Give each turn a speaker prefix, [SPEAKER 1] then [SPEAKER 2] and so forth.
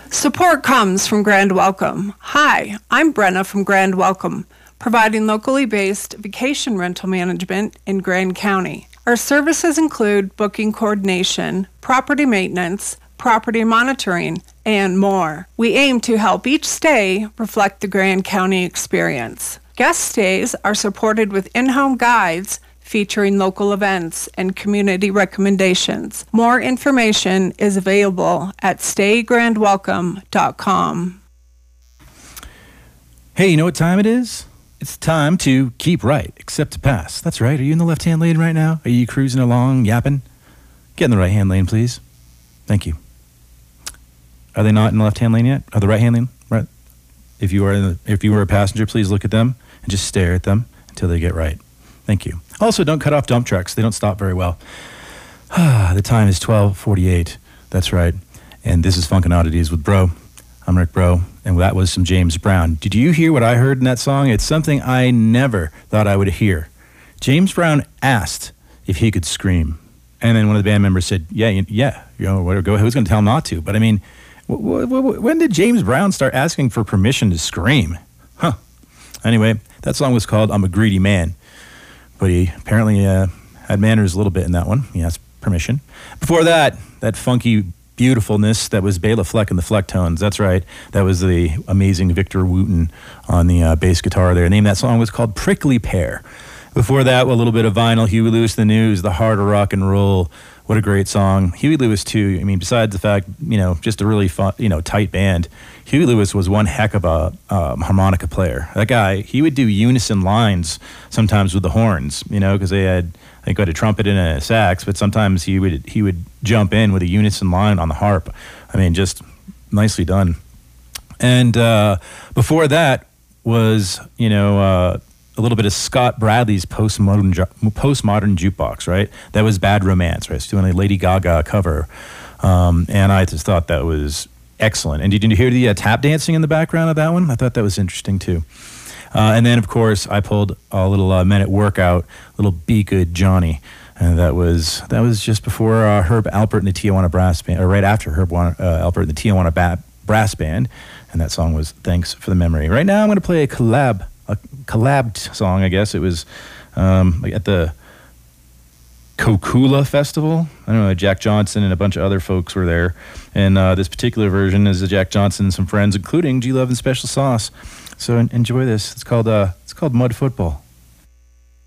[SPEAKER 1] Support comes from Grand Welcome. Hi, I'm Brenna from Grand Welcome, providing locally based vacation rental management in Grand County. Our services include booking coordination, property maintenance, property monitoring, and more. We aim to help each stay reflect the Grand County experience. Guest stays are supported with in-home guides featuring local events and community recommendations. More information is available at staygrandwelcome.com.
[SPEAKER 2] Hey, you know what time it is? It's time to keep right, except to pass. That's right. Are you in the left-hand lane right now? Are you cruising along, yapping? Get in the right-hand lane, please. Thank you. Are they not in the left-hand lane yet? Or the right-hand lane? Right. If you are a passenger, please look at them and just stare at them until they get right. Thank you. Also, don't cut off dump trucks. They don't stop very well. The time is 12:48. That's right. And this is Funkin' Oddities with Bro. I'm Rick Bro, and that was some James Brown. Did you hear what I heard in that song? It's something I never thought I would hear. James Brown asked if he could scream. And then one of the band members said, go ahead. Who's going to tell him not to? But I mean, when did James Brown start asking for permission to scream? Huh. Anyway, that song was called I'm a Greedy Man. But he apparently had manners a little bit in that one. He asked permission. Before that funky beautifulness, that was Bela Fleck and the Flecktones. That's right. That was the amazing Victor Wooten on the bass guitar there. The name of that song was called Prickly Pear. Before that, a little bit of vinyl, Huey Lewis, The News, The Heart of Rock and Roll. What a great song. Huey Lewis, too. I mean, besides the fact, just a really fun, tight band, Huey Lewis was one heck of a harmonica player. That guy, he would do unison lines sometimes with the horns, because they had, I think, a trumpet and a sax, but sometimes he would jump in with a unison line on the harp. I mean, just nicely done. And before that was, a little bit of Scott Bradley's postmodern jukebox, right? That was Bad Romance, right? It's doing a Lady Gaga cover. And I just thought that was excellent. And did you hear the tap dancing in the background of that one? I thought that was interesting too. And then, of course, I pulled a little Men at Work out, little Be Good Johnny. And that was just before Herb Alpert and the Tijuana Brass Band, or right after Herb Alpert and the Tijuana Brass Band. And that song was Thanks for the Memory. Right now I'm going to play a collabed song, I guess. It was at the Kokula Festival. I don't know, Jack Johnson and a bunch of other folks were there. And this particular version is Jack Johnson and some friends, including G Love and Special Sauce. So enjoy this. It's called Mud Football.